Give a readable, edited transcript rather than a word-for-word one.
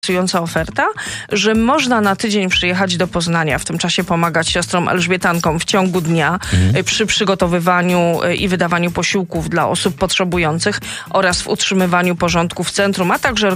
oferta, że można na tydzień przyjechać do Poznania, w tym czasie pomagać siostrom Elżbietankom w ciągu dnia przy przygotowywaniu i wydawaniu posiłków dla osób potrzebujących oraz w utrzymywaniu porządku w centrum, a także